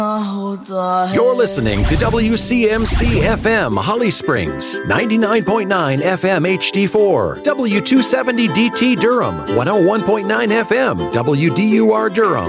You're listening to WCMC FM Holly Springs, 99.9 FM HD4, W270 DT Durham, 101.9 FM WDUR Durham,